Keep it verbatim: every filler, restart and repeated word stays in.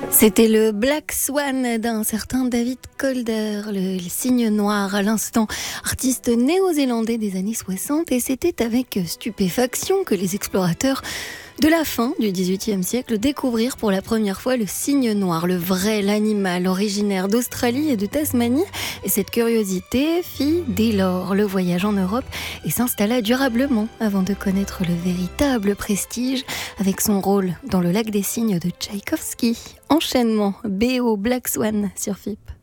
C'était le Black Swan d'un certain David Calder, le, le cygne noir à l'instant, artiste néo-zélandais des années soixante, et c'était avec stupéfaction que les explorateurs de la fin du dix-huitième siècle découvrirent pour la première fois le cygne noir, le vrai, l'animal originaire d'Australie et de Tasmanie. Et cette curiosité fit dès lors le voyage en Europe et s'installa durablement avant de connaître le véritable prestige avec son rôle dans le Lac des Cygnes de Tchaïkovski. Enchaînement, B O Black Swan sur F I P.